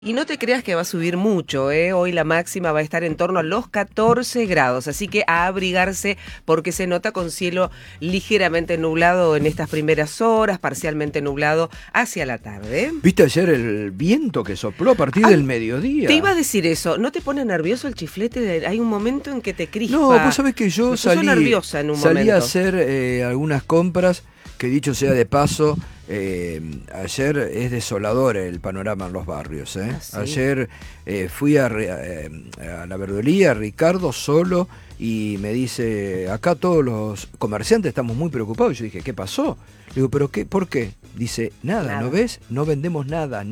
Y no te creas que va a subir mucho, ¿eh? Hoy la máxima va a estar en torno a los 14 grados, así que a abrigarse porque se nota con cielo ligeramente nublado en estas primeras horas, parcialmente nublado hacia la tarde. ¿Viste ayer el viento que sopló a partir del mediodía? Te iba a decir eso, ¿no te pone nervioso el chiflete? Hay un momento en que te crispa. No, vos sabés que yo salí a hacer algunas compras, que dicho sea de paso, ayer es desolador el panorama en los barrios. Ah, ¿sí? Ayer fui a la verdulería, Ricardo, solo, y me dice, acá todos los comerciantes estamos muy preocupados. Yo dije, ¿qué pasó? Le digo, ¿pero qué? ¿Por qué? Dice, nada, ¿no ves? No vendemos nada.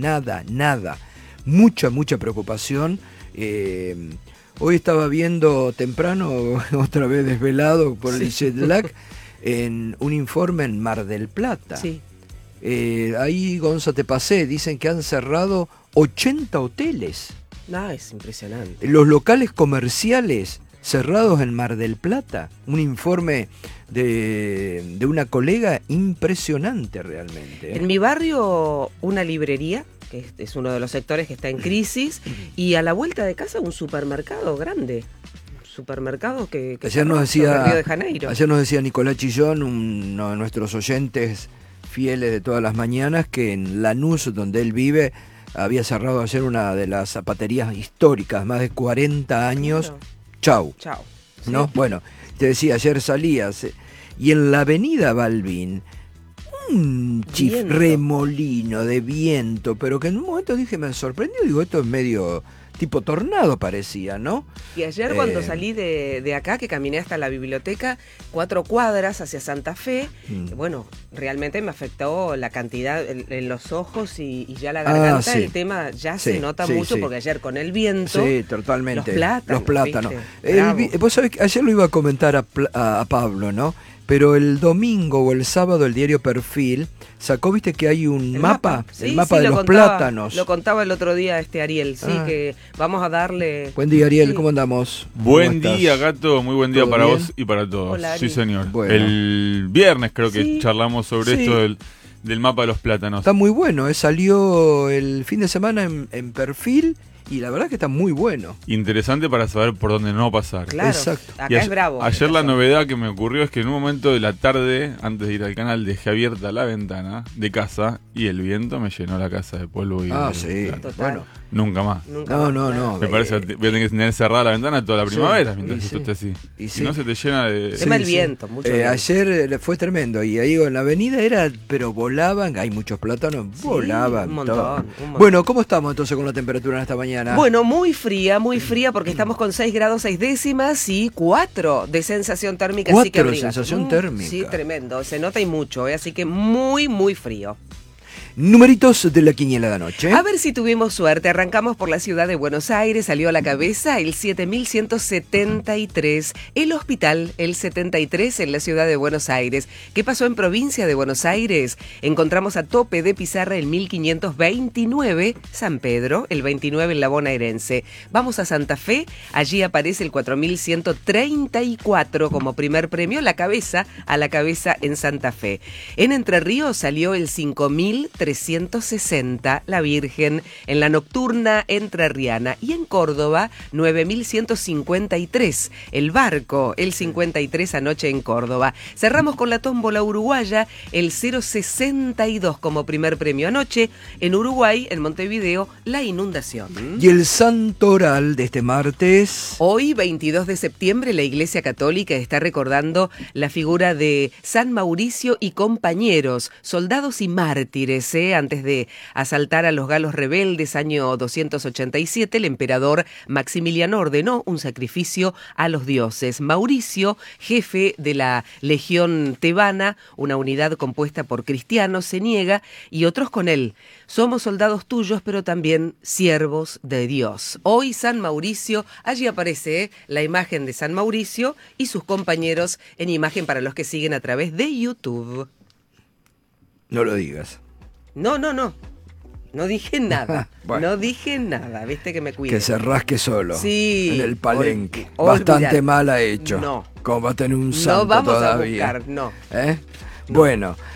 Mucha preocupación. Hoy estaba viendo temprano, otra vez desvelado por el jet lag, en un informe en Mar del Plata. Sí. Ahí, Gonza, te pasé, dicen que han cerrado 80 hoteles. No, es impresionante. Los locales comerciales cerrados en Mar del Plata. Un informe de una colega impresionante realmente. En mi barrio, una librería, que es uno de los sectores que está en crisis, y a la vuelta de casa un supermercado grande. Supermercado que ayer nos decía Río de Janeiro. Ayer nos decía Nicolás Chillón, uno de nuestros oyentes fieles de todas las mañanas, que en Lanús, donde él vive, había cerrado ayer una de las zapaterías históricas, más de 40 años. Claro. Chau. ¿No? Sí. Bueno, te decía, ayer salías y en la avenida Balbín un remolino de viento, pero que en un momento dije, me sorprendió, digo, esto es medio tipo tornado parecía, ¿no? Y ayer cuando salí de acá, que caminé hasta la biblioteca, 4 cuadras hacia Santa Fe, bueno, realmente me afectó la cantidad en los ojos y ya la garganta, el tema ya se nota mucho, porque ayer con el viento, totalmente. Los plátanos. Vos sabés que ayer lo iba a comentar a Pablo, ¿no? Pero el domingo o el sábado el diario Perfil sacó, viste que hay un mapa, el mapa de los plátanos. Lo contaba el otro día Ariel, que vamos a darle... Buen día, Ariel, ¿cómo andamos? Buen día, Gato, muy buen día para vos y para todos. Hola, sí, señor. Bueno. El viernes creo que charlamos sobre esto del mapa de los plátanos. Está muy bueno, salió el fin de semana en Perfil. Y la verdad que está muy bueno. Interesante para saber por dónde no pasar. Claro, exacto. Acá es bravo. Ayer la novedad que me ocurrió es que en un momento de la tarde, antes de ir al canal, dejé abierta la ventana de casa y el viento me llenó la casa de polvo. Bueno. Nunca más. No. Me parece que voy a tener que tener cerrada la ventana toda la primavera mientras esto esté así. Si no se te llena de... Tema el viento. Mucho viento. Ayer fue tremendo. Y ahí en la avenida pero volaban, hay muchos plátanos, volaban. Un montón. Bueno, ¿cómo estamos entonces con la temperatura en esta mañana? Bueno, muy fría porque estamos con 6 grados 6 décimas y 4 de sensación térmica. 4 de sensación térmica. Sí, tremendo. Se nota y mucho, así que muy frío. Numeritos de la quiniela de anoche. A ver si tuvimos suerte. Arrancamos por la ciudad de Buenos Aires. Salió a la cabeza el 7173. El hospital, el 73 en la ciudad de Buenos Aires. ¿Qué pasó en provincia de Buenos Aires? Encontramos a tope de pizarra el 1529. San Pedro, el 29 en la bonaerense. Vamos a Santa Fe. Allí aparece el 4134 como primer premio. A la cabeza en Santa Fe. En Entre Ríos salió el 5360, la Virgen, en la nocturna entrerriana. Y en Córdoba, 9153, el Barco, el 53 anoche en Córdoba. Cerramos con la tómbola uruguaya, el 062 como primer premio anoche. En Uruguay, en Montevideo, la inundación. Y el santoral de este martes. Hoy, 22 de septiembre, la Iglesia Católica está recordando la figura de San Mauricio y compañeros, soldados y mártires. Antes de asaltar a los galos rebeldes, año 287, el emperador Maximiliano ordenó un sacrificio a los dioses. Mauricio, jefe de la Legión Tebana, una unidad compuesta por cristianos, se niega y otros con él. Somos soldados tuyos, pero también siervos de Dios. Hoy San Mauricio, allí aparece la imagen de San Mauricio y sus compañeros en imagen para los que siguen a través de YouTube. No lo digas. No dije nada. Bueno. No dije nada, viste que me cuido. Que se rasque solo. Sí. En el palenque. Bastante mal ha hecho. No. Como va a tener un santo no vamos todavía. A buscar, no. Bueno.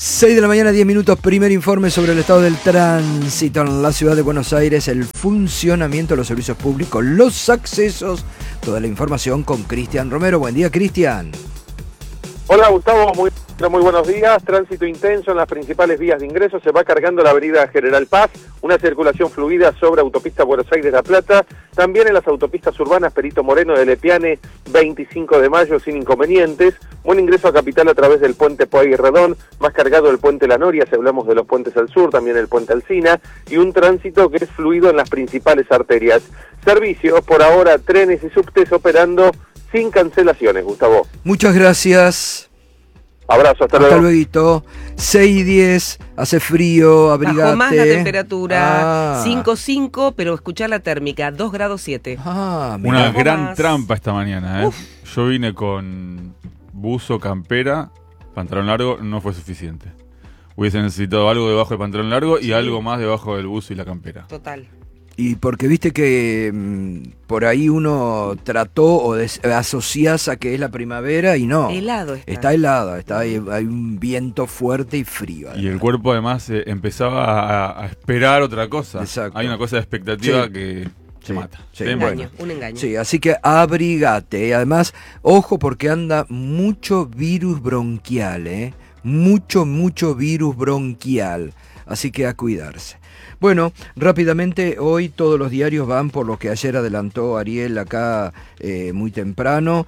6 de la mañana, 10 minutos, primer informe sobre el estado del tránsito en la ciudad de Buenos Aires, el funcionamiento de los servicios públicos, los accesos, toda la información con Cristian Romero. Buen día, Cristian. Hola Gustavo, muy buenos días. Tránsito intenso en las principales vías de ingreso. Se va cargando la avenida General Paz, una circulación fluida sobre autopista Buenos Aires-La Plata, también en las autopistas urbanas Perito Moreno de Lepiane, 25 de mayo sin inconvenientes. Buen ingreso a Capital a través del puente Pueyrredón, más cargado el puente La Noria, si hablamos de los puentes al sur, también el puente Alsina, y un tránsito que es fluido en las principales arterias. Servicios, por ahora, trenes y subtes operando sin cancelaciones, Gustavo. Muchas gracias. Abrazo, hasta luego. Hasta luego. 6:10, hace frío, abrigate. Bajó más la temperatura, 5.5, pero escuchá la térmica, 2 grados 7. Una gran trampa esta mañana, ¿eh? Yo vine con buzo, campera, pantalón largo, no fue suficiente. Hubiese necesitado algo debajo del pantalón largo y algo más debajo del buzo y la campera. Total. Y porque viste que por ahí uno trató o asociás a que es la primavera y no. Helado está. Está helado, hay un viento fuerte y frío. Además. Y el cuerpo además empezaba a esperar otra cosa. Exacto. Hay una cosa de expectativa que se mata. Sí, Un engaño. Sí, así que abrigate. Y además, ojo porque anda mucho virus bronquial, ¿eh? Mucho virus bronquial. Así que a cuidarse. Bueno, rápidamente, hoy todos los diarios van por lo que ayer adelantó Ariel acá muy temprano.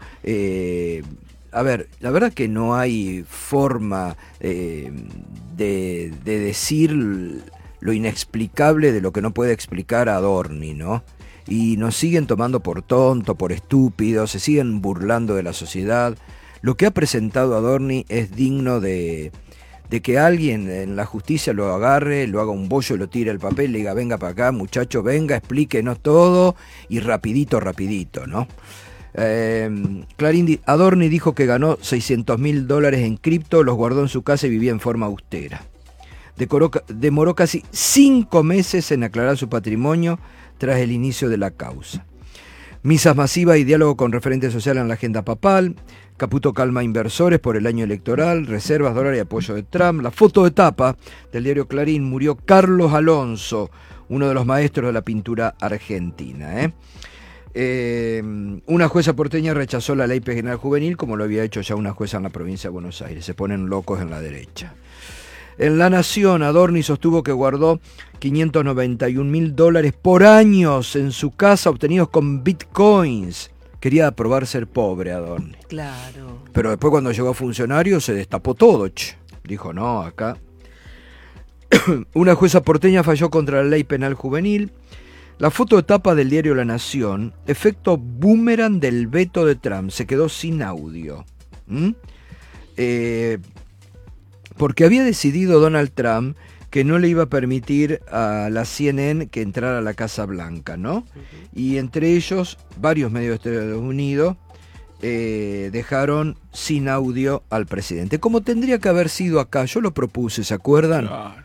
A ver, la verdad que no hay forma de decir lo inexplicable de lo que no puede explicar Adorni, ¿no? Y nos siguen tomando por tonto, por estúpidos, se siguen burlando de la sociedad. Lo que ha presentado Adorni es digno de que alguien en la justicia lo agarre, lo haga un bollo, lo tire el papel, le diga, venga para acá, muchacho, venga, explíquenos todo, y rapidito, ¿no? Clarín, Adorni dijo que ganó $600.000 en cripto, los guardó en su casa y vivía en forma austera. Demoró casi 5 meses en aclarar su patrimonio tras el inicio de la causa. Misas masivas y diálogo con referentes sociales en la agenda papal. Caputo calma inversores por el año electoral, reservas, dólares y apoyo de Trump. La foto de tapa del diario Clarín, murió Carlos Alonso, uno de los maestros de la pintura argentina. Una jueza porteña rechazó la ley penal juvenil, como lo había hecho ya una jueza en la provincia de Buenos Aires. Se ponen locos en la derecha. En La Nación, Adorni sostuvo que guardó $591.000 por años en su casa obtenidos con bitcoins. Quería probar ser pobre, Adorni. Claro. Pero después cuando llegó a funcionario se destapó todo. Dijo, no, acá. Una jueza porteña falló contra la ley penal juvenil. La foto de tapa del diario La Nación, efecto boomerang del veto de Trump. Se quedó sin audio. Porque había decidido Donald Trump que no le iba a permitir a la CNN que entrara a la Casa Blanca, ¿no? Uh-huh. Y entre ellos, varios medios de Estados Unidos dejaron sin audio al presidente. Como tendría que haber sido acá, yo lo propuse, ¿se acuerdan? Claro.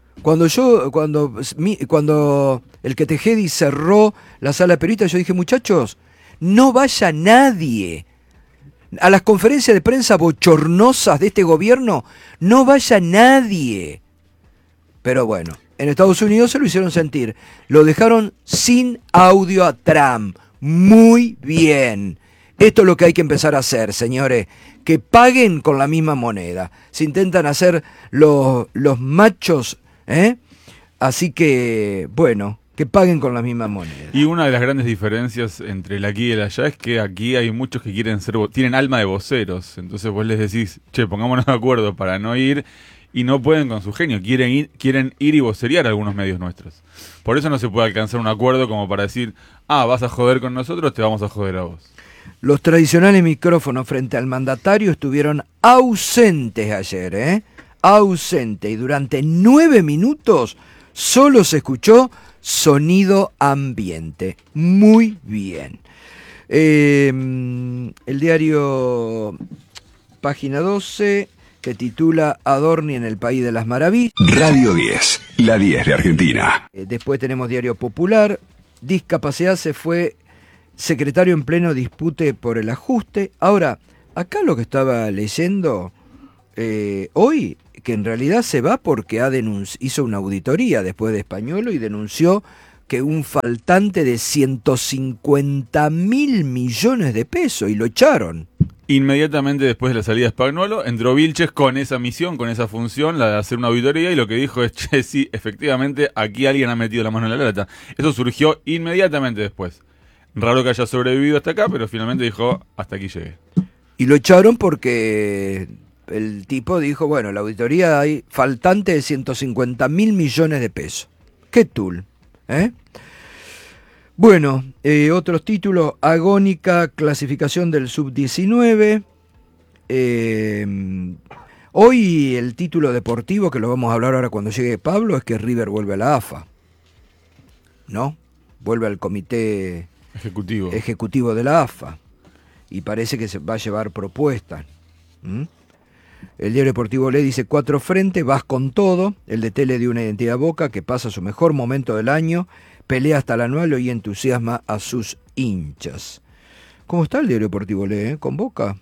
Cuando el que Tejedi cerró la sala de periodistas, yo dije, muchachos, no vaya nadie a las conferencias de prensa bochornosas de este gobierno, no vaya nadie. Pero bueno, en Estados Unidos se lo hicieron sentir. Lo dejaron sin audio a Trump. Muy bien. Esto es lo que hay que empezar a hacer, señores. Que paguen con la misma moneda. Se intentan hacer los machos, ¿eh? Así que, bueno, que paguen con la misma moneda. Y una de las grandes diferencias entre el aquí y el allá es que aquí hay muchos que tienen alma de voceros. Entonces vos les decís, che, pongámonos de acuerdo para no ir, y no pueden con su genio. Quieren ir y vocerear algunos medios nuestros. Por eso no se puede alcanzar un acuerdo como para decir, vas a joder con nosotros, te vamos a joder a vos. Los tradicionales micrófonos frente al mandatario estuvieron ausentes ayer, ¿eh? Ausente. Y durante 9 minutos solo se escuchó sonido ambiente. Muy bien. El diario Página 12, que titula Adorni en el País de las Maravillas. Radio 10, la 10 de Argentina. Después tenemos Diario Popular. Discapacidad se fue secretario en pleno dispute por el ajuste. Ahora, acá lo que estaba leyendo hoy, que en realidad se va porque hizo una auditoría después de Españolo y denunció que un faltante de 150.000 millones de pesos y lo echaron. Inmediatamente después de la salida de Spagnuolo, entró Vilches con esa misión, con esa función, la de hacer una auditoría, y lo que dijo es, che, sí, efectivamente, aquí alguien ha metido la mano en la lata. Eso surgió inmediatamente después. Raro que haya sobrevivido hasta acá, pero finalmente dijo, hasta aquí llegué. Y lo echaron porque el tipo dijo, bueno, la auditoría hay faltante de 150.000 millones de pesos. ¿Qué tul? Bueno, otros títulos, agónica clasificación del sub-19. Hoy el título deportivo, que lo vamos a hablar ahora cuando llegue Pablo, es que River vuelve a la AFA, ¿no? Vuelve al comité ejecutivo de la AFA y parece que se va a llevar propuestas. El diario deportivo Le dice 4 frentes, vas con todo. El DT le dio una identidad a Boca que pasa su mejor momento del año, pelea hasta el anual y entusiasma a sus hinchas. ¿Cómo está el diario deportivo Le? ¿Con Boca?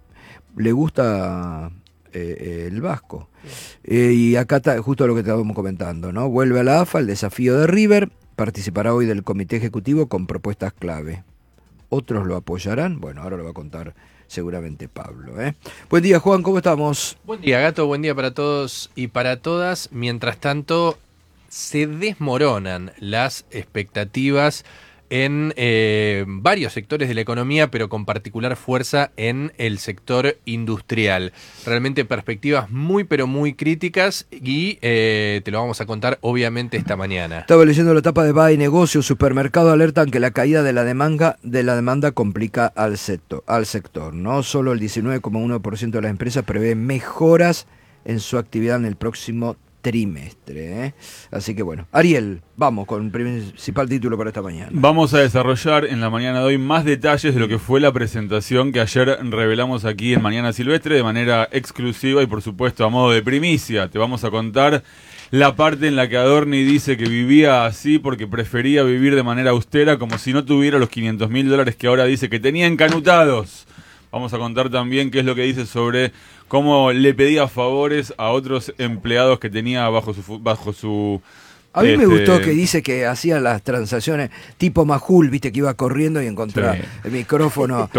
Le gusta el Vasco. Y acá está justo lo que estábamos comentando, ¿no? Vuelve a la AFA, el desafío de River, participará hoy del comité ejecutivo con propuestas clave. ¿Otros lo apoyarán? Bueno, ahora lo va a contar seguramente Pablo. Buen día, Juan, ¿cómo estamos? Buen día, Gato, buen día para todos y para todas. Mientras tanto, se desmoronan las expectativas en varios sectores de la economía, pero con particular fuerza en el sector industrial. Realmente perspectivas muy, pero muy críticas y te lo vamos a contar obviamente esta mañana. Estaba leyendo la tapa de BAE Negocios, supermercado alertan que la caída de la demanda complica al sector, ¿no? Solo el 19,1% de las empresas prevé mejoras en su actividad en el próximo trimestre. Así que bueno, Ariel, vamos con el principal título para esta mañana. Vamos a desarrollar en la mañana de hoy más detalles de lo que fue la presentación que ayer revelamos aquí en Mañana Silvestre de manera exclusiva y por supuesto a modo de primicia. Te vamos a contar la parte en la que Adorni dice que vivía así porque prefería vivir de manera austera, como si no tuviera los $500.000 que ahora dice que tenía encanutados. Vamos a contar también qué es lo que dice sobre cómo le pedía favores a otros empleados que tenía bajo su A mí me gustó que dice que hacía las transacciones tipo Majul, viste, que iba corriendo y encontraba el micrófono,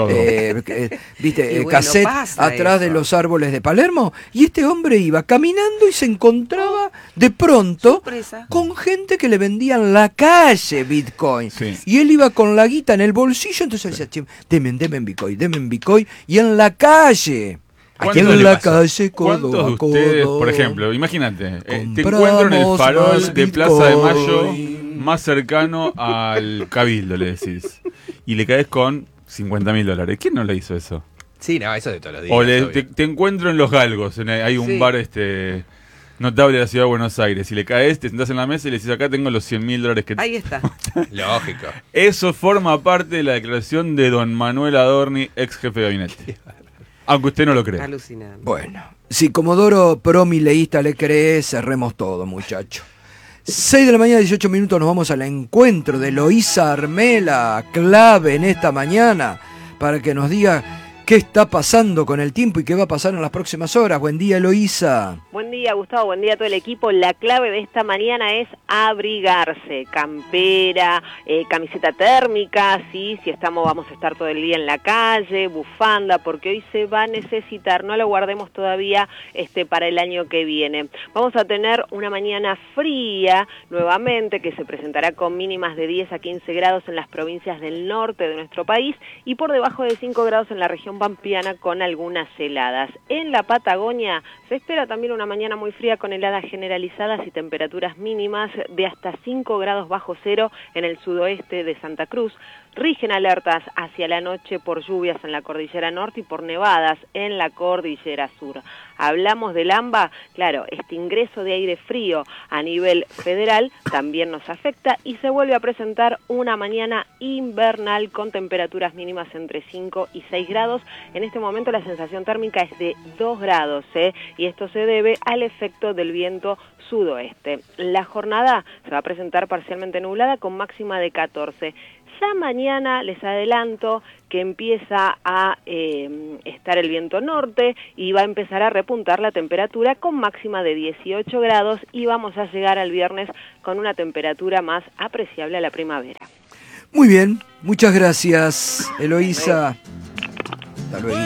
viste, bueno, cassette atrás de los árboles de Palermo, y este hombre iba caminando y se encontraba de pronto con gente que le vendía en la calle Bitcoin. Y él iba con la guita en el bolsillo, entonces decía, demen Bitcoin, y en la calle. Aquí en la calle, ¿cuántos de ustedes, por ejemplo, imagínate, te encuentro en el farol de Plaza de Mayo más cercano al Cabildo, le decís, y le caes con $50.000? ¿Quién no le hizo eso? Sí, no, eso de todos los días. O te encuentro en Los Galgos, hay un bar notable de la ciudad de Buenos Aires, y le caes, te sentás en la mesa y le decís, acá tengo los $100.000 que... Ahí está. Lógico. Eso forma parte de la declaración de don Manuel Adorni, ex jefe de gabinete. Aunque usted no lo cree. Alucinante. Bueno, si Comodoro promileísta le cree, cerremos todo, muchacho. 6 de la mañana, 18 minutos, nos vamos al encuentro de Eloísa Armela, clave en esta mañana, para que nos diga qué está pasando con el tiempo y qué va a pasar en las próximas horas. Buen día, Eloísa. Buen día, Gustavo, buen día a todo el equipo. La clave de esta mañana es abrigarse, campera, camiseta térmica, sí, vamos a estar todo el día en la calle, bufanda, porque hoy se va a necesitar, no lo guardemos todavía para el año que viene. Vamos a tener una mañana fría nuevamente, que se presentará con mínimas de 10 a 15 grados en las provincias del norte de nuestro país y por debajo de 5 grados en la región pampeana con algunas heladas. En la Patagonia se espera también una mañana muy fría con heladas generalizadas y temperaturas mínimas de hasta 5 grados bajo cero en el sudoeste de Santa Cruz. Rigen alertas hacia la noche por lluvias en la cordillera norte y por nevadas en la cordillera sur. Hablamos del AMBA, claro, este ingreso de aire frío a nivel federal también nos afecta y se vuelve a presentar una mañana invernal con temperaturas mínimas entre 5 y 6 grados En este momento la sensación térmica es de 2 grados, y esto se debe al efecto del viento sudoeste. La jornada se va a presentar parcialmente nublada con máxima de 14. Ya mañana les adelanto que empieza a estar el viento norte y va a empezar a repuntar la temperatura con máxima de 18 grados y vamos a llegar al viernes con una temperatura más apreciable a la primavera. Muy bien, muchas gracias, Eloísa. Hasta luego.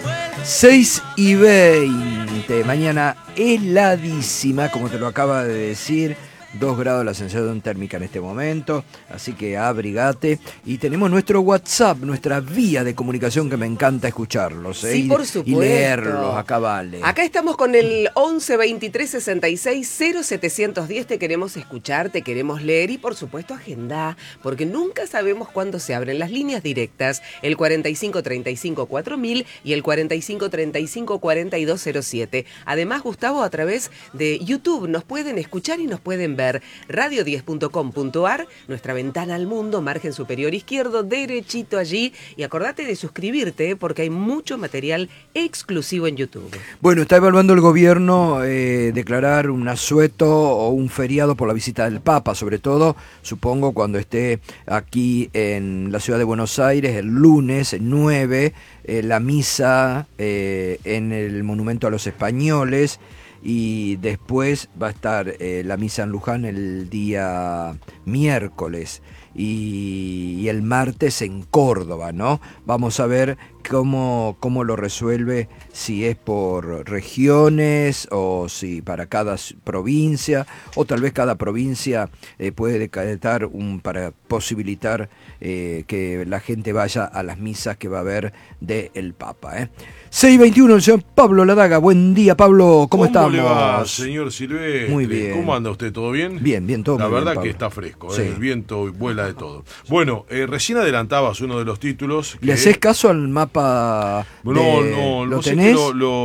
6:20, mañana heladísima, como te lo acaba de decir. 2 grados la sensación térmica en este momento, así que abrigate. Y tenemos nuestro WhatsApp, nuestra vía de comunicación, que me encanta escucharlos, Sí, por supuesto. Y leerlos, acá vale. Acá estamos con el 11 23 66 0710, te queremos escuchar, te queremos leer y por supuesto agendá, porque nunca sabemos cuándo se abren las líneas directas, el 45 35 4000 y el 45 35 4207. Además, Gustavo, a través de YouTube nos pueden escuchar y nos pueden ver. Radio10.com.ar, nuestra ventana al mundo, margen superior izquierdo, derechito allí. Y acordate de suscribirte, porque hay mucho material exclusivo en YouTube. Bueno, está evaluando el gobierno declarar un asueto o un feriado por la visita del Papa, sobre todo, supongo, cuando esté aquí en la ciudad de Buenos Aires el lunes 9, la misa en el Monumento a los Españoles. Y después va a estar la misa en Luján el día miércoles y el martes en Córdoba, ¿no? Vamos a ver cómo lo resuelve, si es por regiones o si para cada provincia, o tal vez cada provincia puede decretar para posibilitar que la gente vaya a las misas que va a haber del Papa. 6:21, el señor Pablo Ladaga. Buen día, Pablo, ¿cómo estamos? ¿Cómo le va, señor Silvestre? Muy bien. ¿Cómo anda usted? ¿Todo bien? Bien, todo La muy verdad bien, que Pablo. está fresco, Sí. El viento vuela de todo. Bueno, recién adelantabas uno de los títulos. ¿Le haces caso al mapa? No, ¿Lo sé que tenés?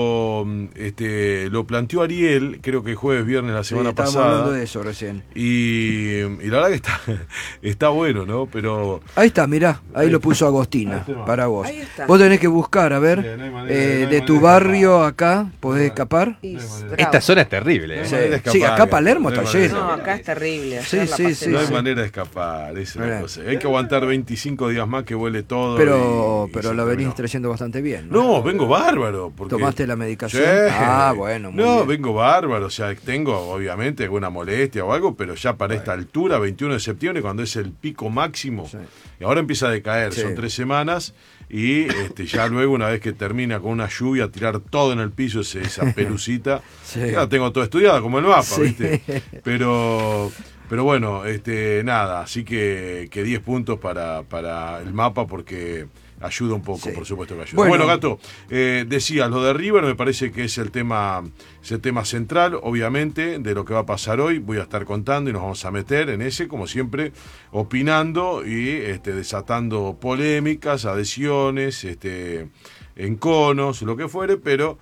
lo planteó Ariel, creo que jueves, viernes la semana estábamos pasada. hablando de eso recién. Y la verdad que está bueno, ¿no? Pero Ahí está, mirá, ahí lo puso Agostina, para vos. Ahí está. Vos tenés que buscar, a ver, Sí, no hay manera, de tu barrio acá, ¿podés escapar? Esta zona es terrible, ¿eh? Sí. manera de escapar, Sí, acá Palermo no hay está manera. lleno. No, acá es terrible. Sí, ayer la sí, pasé sí, no mal. hay manera de escapar, esa es la Mirá. cosa. Hay que aguantar 25 días más que vuele todo. Pero y se la venís terminó. trayendo bastante bien, ¿no? No, vengo bárbaro. Porque... ¿Tomaste la medicación? Sí. Ah, bueno, muy No, bien. vengo bárbaro. O sea, tengo obviamente alguna molestia o algo, pero ya para esta altura, 21 de septiembre, cuando es el pico máximo, Sí. y ahora empieza a decaer, Sí. son 3 semanas, y ya luego, una vez que termina con una lluvia, tirar todo en el piso, esa pelucita. Sí. Ya tengo todo estudiado, como el mapa, Sí. ¿viste? Pero bueno, nada, así que 10 puntos para el mapa, porque ayuda un poco, Sí. por supuesto que ayuda. Bueno. Bueno, Gato, decías, lo de River me parece que es el tema central, obviamente, de lo que va a pasar hoy. Voy a estar contando y nos vamos a meter en ese, como siempre, opinando y desatando polémicas, adhesiones, enconos, lo que fuere, pero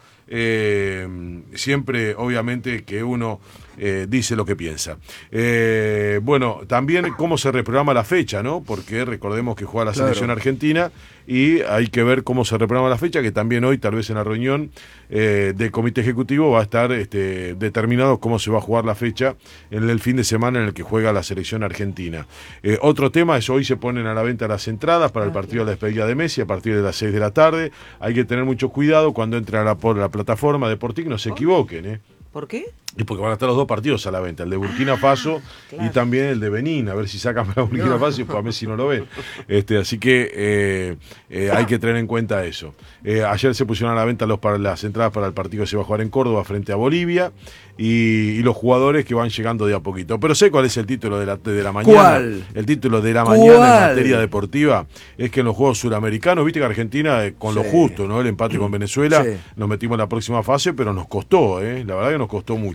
siempre, obviamente, que uno dice lo que piensa. Bueno, también cómo se reprograma la fecha, ¿no? Porque recordemos que juega la Claro. selección argentina y hay que ver cómo se reprograma la fecha, que también hoy, tal vez en la reunión del comité ejecutivo, va a estar determinado cómo se va a jugar la fecha en el fin de semana en el que juega la selección argentina. Otro tema es, hoy se ponen a la venta las entradas para el partido de la despedida de Messi a partir de las 6 de la tarde. Hay que tener mucho cuidado cuando entre por la plataforma de Portic, no se equivoquen, ¿Por qué? Y porque van a estar los dos partidos a la venta, el de Burkina Faso y también el de Benín, a ver si sacan para Burkina Faso y pues a Messi no lo ven. Así que hay que tener en cuenta eso. Ayer se pusieron a la venta las entradas para el partido que se va a jugar en Córdoba frente a Bolivia y los jugadores que van llegando de a poquito. Pero sé cuál es el título de la mañana. ¿Cuál? El título de la ¿Cuál? mañana en materia deportiva es que en los Juegos Suramericanos, viste que Argentina con lo Sí. justo, ¿no? El empate con Venezuela, Sí. nos metimos en la próxima fase, pero nos costó, la verdad que nos costó mucho.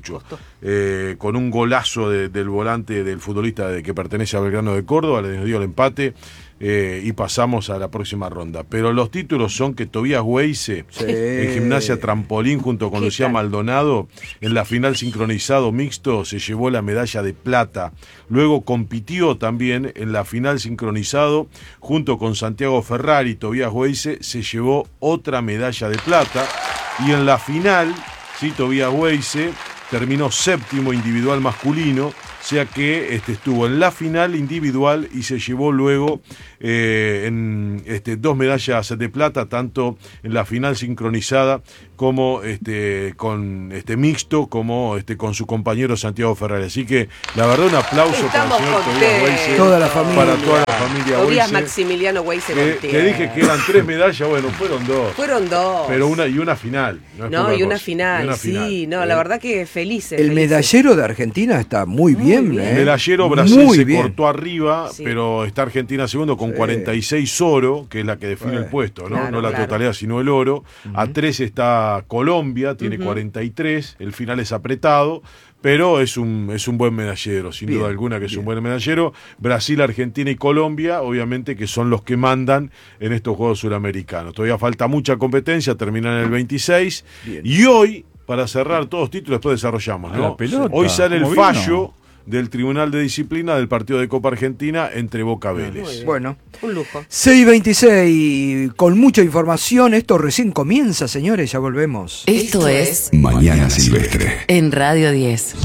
mucho. Con un golazo del volante del futbolista que pertenece a Belgrano de Córdoba, le dio el empate. Y pasamos a la próxima ronda. Pero los títulos son que Tobías Weisse en Gimnasia Trampolín junto con Lucía Maldonado en la final sincronizado mixto se llevó la medalla de plata. Luego compitió también en la final sincronizado junto con Santiago Ferrari. Tobías Weisse se llevó otra medalla de plata. Y en la final, sí, Tobías Weisse terminó séptimo individual masculino. O sea que estuvo en la final individual y se llevó luego en 2 medallas de plata, tanto en la final sincronizada como con mixto, como con su compañero Santiago Ferrari. Así que la verdad un aplauso para el señor Tobías Weisse, toda la familia, para toda la familia Tobías Weisse. Maximiliano Weisse Que dije que eran 3 medallas, bueno, fueron 2. Fueron 2. Pero una final. No, y una final, sí, la verdad que felices. El medallero de Argentina está muy bien. El medallero Brasil muy se bien. cortó arriba, pero está Argentina segundo con 46 oro, que es la que define el puesto, ¿no? Claro, No la totalidad, sino el oro. A 3 está Colombia, tiene 43, el final es apretado, pero es un buen medallero, sin duda alguna que es un buen medallero. Brasil, Argentina y Colombia, obviamente que son los que mandan en estos Juegos Suramericanos. Todavía falta mucha competencia, terminan el 26, y hoy, para cerrar todos los títulos, después desarrollamos, ¿no? La pelota, hoy sale el ¿cómo fallo vino? Del Tribunal de Disciplina del partido de Copa Argentina entre Boca Vélez. Bueno, un lujo. 6:26, con mucha información. Esto recién comienza, señores, ya volvemos. Esto es Mañana Silvestre en Radio 10.